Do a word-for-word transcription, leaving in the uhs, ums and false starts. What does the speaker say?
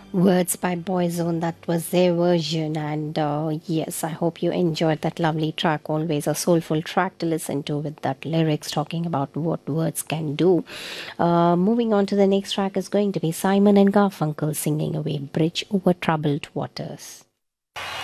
Words by Boyzone, that was their version. And uh, yes, I hope you enjoyed that lovely track. Always a soulful track to listen to with that lyrics talking about what words can do. Uh, moving on to the next track is going to be Simon and Garfunkel singing away Bridge Over Troubled Waters.